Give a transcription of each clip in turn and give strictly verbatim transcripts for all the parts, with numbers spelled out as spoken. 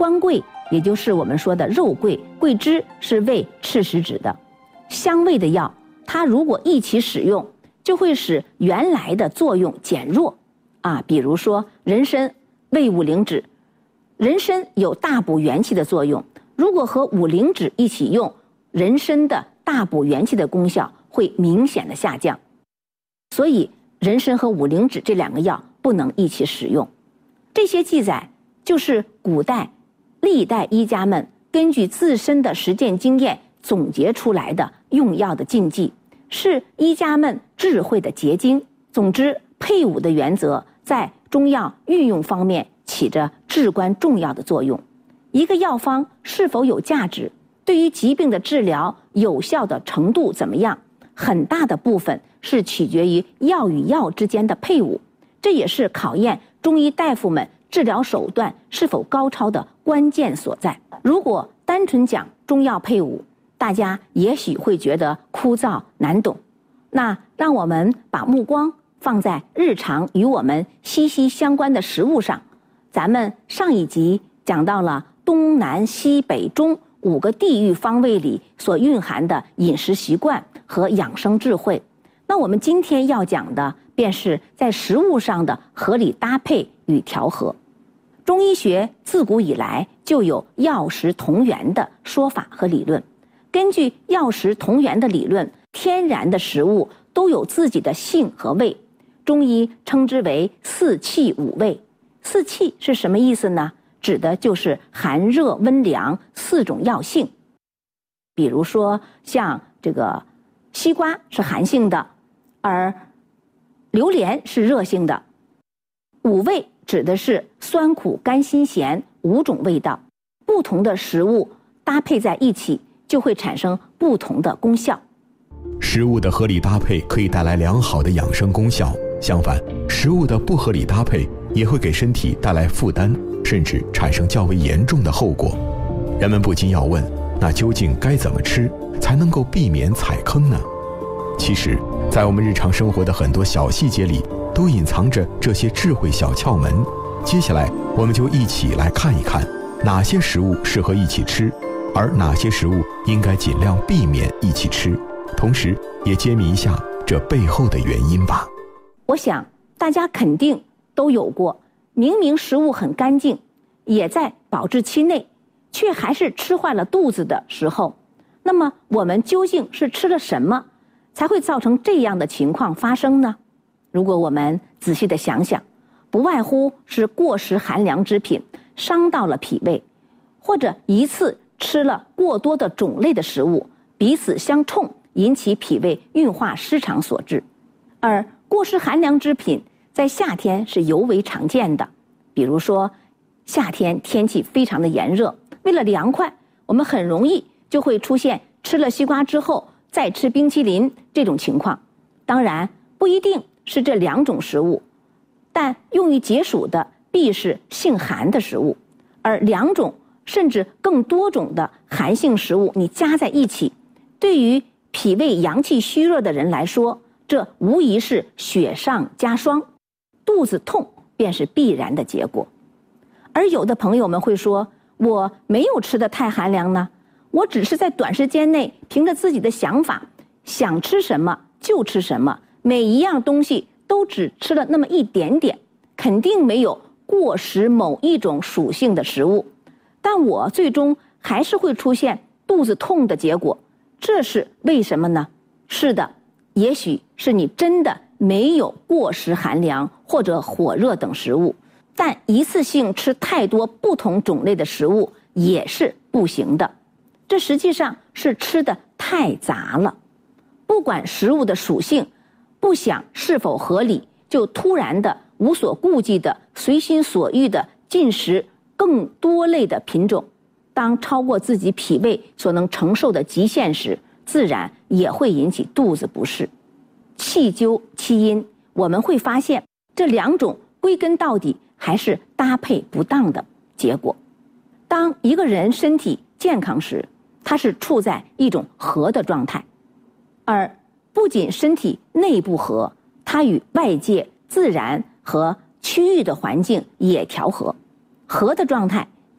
官桂也就是我们说的肉桂，桂枝是为赤实脂的。相位的药，它如果一起使用，就会使原来的作用减弱啊。比如说人参味五灵脂，人参有大补元气的作用，如果和五灵脂一起用，人参的大补元气的功效会明显的下降。所以人参和五灵脂这两个药不能一起使用。这些记载就是古代历代医家们根据自身的实践经验总结出来的用药的禁忌，是医家们智慧的结晶。总之，配伍的原则在中药运用方面起着至关重要的作用。一个药方是否有价值，对于疾病的治疗有效的程度怎么样，很大的部分是取决于药与药之间的配伍，这也是考验中医大夫们治疗手段是否高超的关键所在。如果单纯讲中药配伍，大家也许会觉得枯燥难懂。那让我们把目光放在日常与我们息息相关的食物上。咱们上一集讲到了东南西北中五个地域方位里所蕴含的饮食习惯和养生智慧。那我们今天要讲的便是在食物上的合理搭配与调和。中医学自古以来就有药食同源的说法和理论。根据药食同源的理论，天然的食物都有自己的性和味，中医称之为四气五味。四气是什么意思呢？指的就是寒热温凉四种药性。比如说像这个西瓜是寒性的，而榴莲是热性的。五味指的是酸苦甘辛咸五种味道，不同的食物搭配在一起就会产生不同的功效。 食物的合理搭配可以带来良好的养生功效，相反，食物的不合理搭配也会给身体带来负担，甚至产生较为严重的后果。人们不禁要问，那究竟该怎么吃才能够避免踩坑呢？其实，在我们日常生活的很多小细节里，都隐藏着这些智慧小窍门。接下来，我们就一起来看一看，哪些食物适合一起吃，而哪些食物应该尽量避免一起吃，同时也揭秘一下这背后的原因吧。 我想大家肯定都有过，明明食物很干净，也在保质期内，却还是吃坏了肚子的时候。那么我们究竟是吃了什么，才会造成这样的情况发生呢？如果我们仔细的想想，不外乎是过食寒凉之品，伤到了脾胃，或者一次吃了过多的种类的食物，彼此相冲，引起脾胃运化失常所致。而过食寒凉之品在夏天是尤为常见的，比如说夏天天气非常的炎热，为了凉快，我们很容易就会出现吃了西瓜之后再吃冰淇淋这种情况。当然不一定是这两种食物，但用于解暑的必是性寒的食物，而两种甚至更多种的寒性食物你加在一起，对于脾胃阳气虚弱的人来说，这无疑是雪上加霜，肚子痛便是必然的结果。而有的朋友们会说，我没有吃得太寒凉呢，我只是在短时间内凭着自己的想法，想吃什么就吃什么，每一样东西都只吃了那么一点点，肯定没有过食某一种属性的食物，但我最终还是会出现肚子痛的结果，这是为什么呢？是的，也许是你真的没有过食寒凉或者火热等食物，但一次性吃太多不同种类的食物也是不行的，这实际上是吃的太杂了。不管食物的属性，不想是否合理，就突然的无所顾忌的随心所欲的进食更多类的品种，当超过自己脾胃所能承受的极限时，自然也会引起肚子不适。细究其因，我们会发现这两种归根到底还是搭配不当的结果。当一个人身体健康时，他是处在一种和的状态，而不仅身体内部和，它与外界自然和区域的环境也调和。和的状态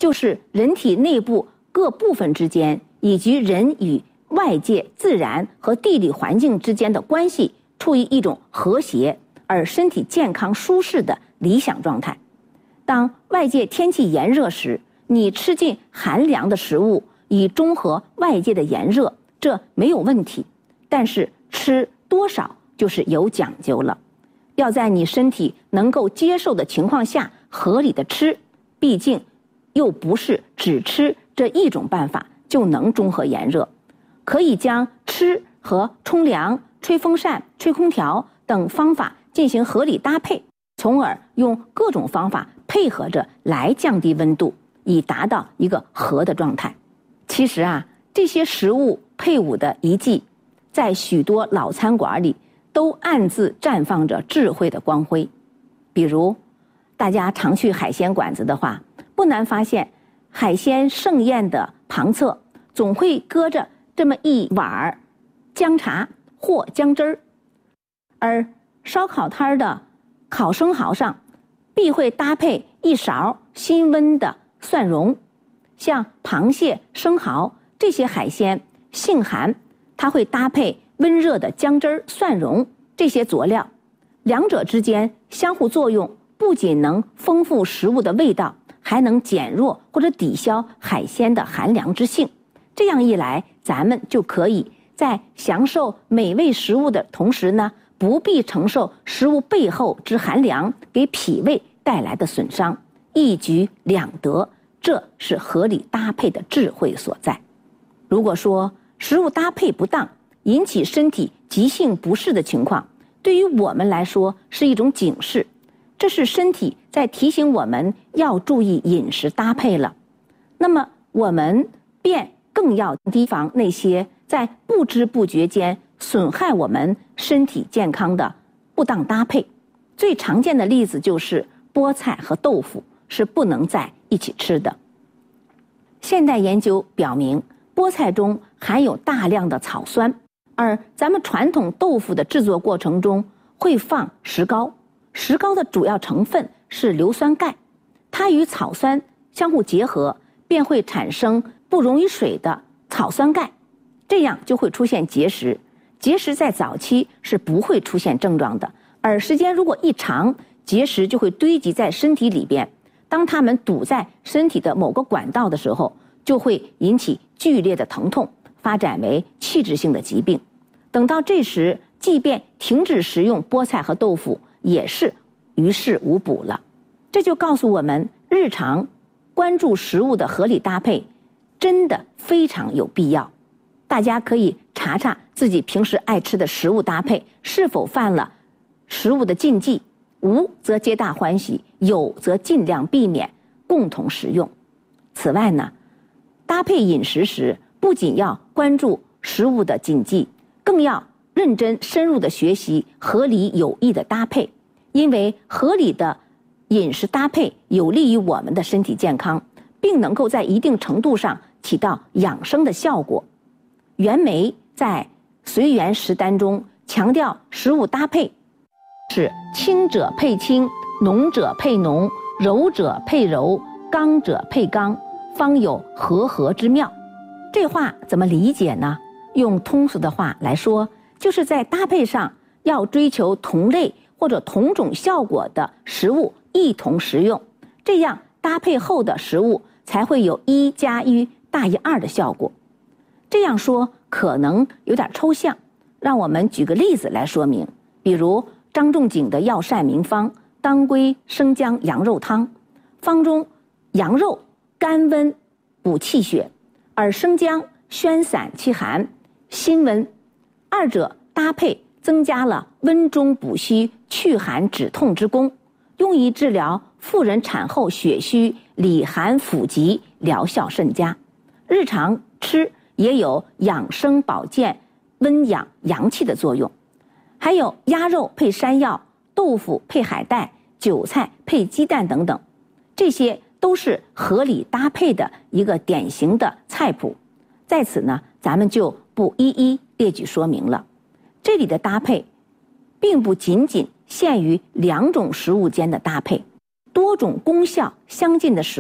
就是人体内部各部分之间，以及人与外界自然和地理环境之间的关系处于一种和谐而身体健康舒适的理想状态。当外界天气炎热时，你吃进寒凉的食物以中和外界的炎热，这没有问题。但是吃多少就是有讲究了，要在你身体能够接受的情况下合理的吃，毕竟又不是只吃这一种办法就能中和炎热，可以将吃和冲凉、吹风扇、吹空调等方法进行合理搭配，从而用各种方法配合着来降低温度，以达到一个和的状态。其实啊，这些食物配伍的一剂，在许多老餐馆里都暗自绽放着智慧的光辉。比如大家常去海鲜馆子的话，不难发现海鲜盛宴的旁侧总会搁着这么一碗姜茶或姜汁儿，而烧烤摊的烤生蚝上必会搭配一勺新温的蒜蓉。像螃蟹、生蚝这些海鲜性寒，它会搭配温热的姜汁儿、蒜蓉这些佐料，两者之间相互作用，不仅能丰富食物的味道，还能减弱或者抵消海鲜的寒凉之性。这样一来，咱们就可以在享受美味食物的同时呢，不必承受食物背后之寒凉给脾胃带来的损伤，一举两得。这是合理搭配的智慧所在。如果说食物搭配不当，引起身体急性不适的情况，对于我们来说是一种警示，这是身体在提醒我们要注意饮食搭配了。那么我们便更要提防那些在不知不觉间损害我们身体健康的不当搭配。最常见的例子就是菠菜和豆腐是不能在一起吃的。现代研究表明，菠菜中含有大量的草酸，而咱们传统豆腐的制作过程中会放石膏，石膏的主要成分是硫酸钙，它与草酸相互结合，便会产生不溶于水的草酸钙，这样就会出现结石。结石在早期是不会出现症状的，而时间如果一长，结石就会堆积在身体里边，当它们堵在身体的某个管道的时候，就会引起剧烈的疼痛，发展为器质性的疾病。等到这时，即便停止食用菠菜和豆腐，也是于事无补了。这就告诉我们，日常关注食物的合理搭配真的非常有必要。大家可以查查自己平时爱吃的食物搭配是否犯了食物的禁忌，无则皆大欢喜，有则尽量避免，共同食用。此外呢，搭配饮食时不仅要关注食物的禁忌，更要认真深入的学习合理有益的搭配，因为合理的饮食搭配有利于我们的身体健康，并能够在一定程度上起到养生的效果。袁枚在《随园食单》中强调食物搭配是清者配清，浓者配浓，柔者配柔，刚者配刚，方有和合之妙。这话怎么理解呢？用通俗的话来说，就是在搭配上要追求同类或者同种效果的食物一同食用，这样搭配后的食物才会有一加一大于二的效果。这样说可能有点抽象，让我们举个例子来说明。比如张仲景的药膳名方当归生姜羊肉汤，方中羊肉甘温补气血，而生姜宣散气寒辛温，二者搭配增加了温中补虚祛寒止痛之功，用于治疗妇人产后血虚里寒腹疾，疗效甚佳。日常吃也有养生保健温养阳气的作用。还有鸭肉配山药，豆腐配海带，韭菜配鸡蛋等等，这些都是合理搭配的一个典型的菜谱。在此呢，咱们就不一一列举说明了。这里的搭配并不仅仅限于两种食物间的搭配，多种功效相近的食物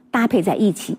搭配在一起，